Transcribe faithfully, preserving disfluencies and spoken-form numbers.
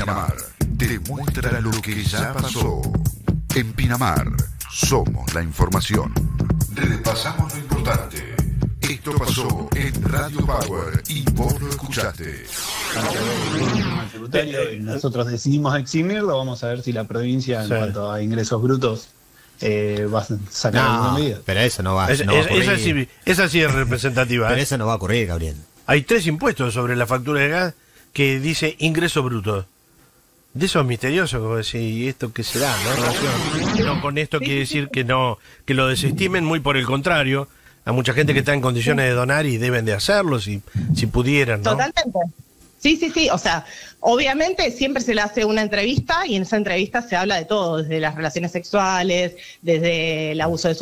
Pinamar te muestra lo que ya pasó. En Pinamar somos la información. Repasamos lo importante. Esto pasó en Radio Power y vos lo escuchaste. Tributario y nosotros decidimos eximirlo. Vamos a ver si la provincia, en sí. cuanto a ingresos brutos, eh, va a sacar no, alguna medida. Pero eso no va, es, no va es, a ocurrir. Esa sí, esa sí es representativa. Pero ¿eh? eso no va a ocurrir, Gabriel. Hay tres impuestos sobre la factura de gas que dice ingreso bruto. De eso es misterioso, como decir, ¿y esto qué será? ¿No? No, con esto quiere decir que no, que lo desestimen, muy por el contrario. Hay mucha gente que está en condiciones de donar y deben de hacerlo si, si pudieran, ¿no? Totalmente. Sí, sí, sí. O sea, obviamente siempre se le hace una entrevista y en esa entrevista se habla de todo, desde las relaciones sexuales, desde el abuso de